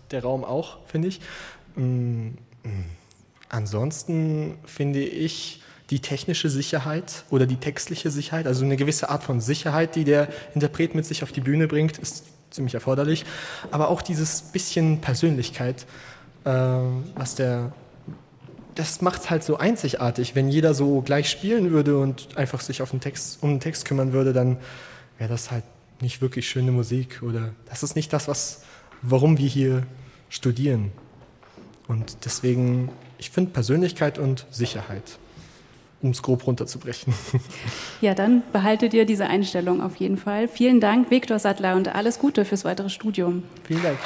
der Raum auch, finde ich. Ansonsten finde ich die technische Sicherheit oder die textliche Sicherheit, also eine gewisse Art von Sicherheit, die der Interpret mit sich auf die Bühne bringt, ist ziemlich erforderlich. Aber auch dieses bisschen Persönlichkeit, das macht es halt so einzigartig. Wenn jeder so gleich spielen würde und einfach sich um den Text kümmern würde, dann wäre das halt nicht wirklich schöne Musik oder das ist nicht das, warum wir hier studieren. Und deswegen, ich finde Persönlichkeit und Sicherheit, um es grob runterzubrechen. Ja, dann behaltet ihr diese Einstellung auf jeden Fall. Vielen Dank, Viktor Sattler, und alles Gute fürs weitere Studium. Vielen Dank.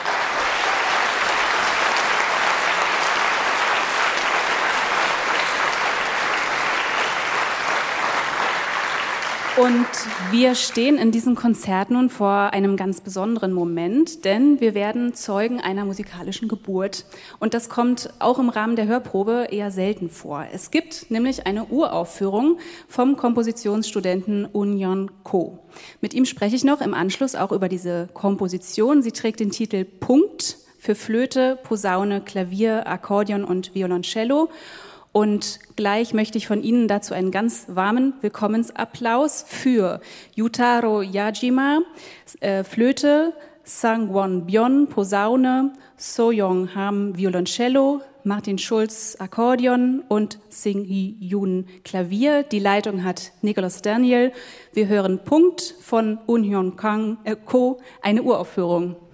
Und wir stehen in diesem Konzert nun vor einem ganz besonderen Moment, denn wir werden Zeugen einer musikalischen Geburt. Und das kommt auch im Rahmen der Hörprobe eher selten vor. Es gibt nämlich eine Uraufführung vom Kompositionsstudenten Unyon Ko. Mit ihm spreche ich noch im Anschluss auch über diese Komposition. Sie trägt den Titel Punkt für Flöte, Posaune, Klavier, Akkordeon und Violoncello. Und gleich möchte ich von Ihnen dazu einen ganz warmen Willkommensapplaus für Yutaro Yajima, Flöte, Sang-won Byon, Posaune, So-young Ham, Violoncello, Martin Schulz, Akkordeon und Sing-hee Yoon, Klavier. Die Leitung hat Nicholas Daniel. Wir hören Punkt von Unyon Ko, eine Uraufführung.